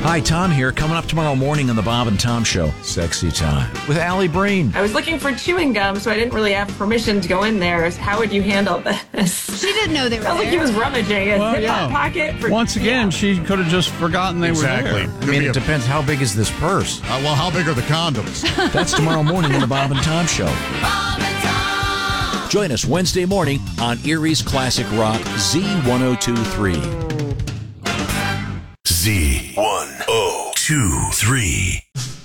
Hi, Tom here. Coming up tomorrow morning on the Bob and Tom Show. Sexy Time with Allie Breen. I was looking for chewing gum, so I didn't really have permission to go in there. How would you handle this? She didn't know they were there. Sounds like he was rummaging in his pocket. Once again, she could have just forgotten they were there. I mean, it depends. How big is this purse? Well, how big are the condoms? That's tomorrow morning on the Bob and Tom Show. Bob and Tom. Join us Wednesday morning on Erie's Classic Rock Z1023. Z1023.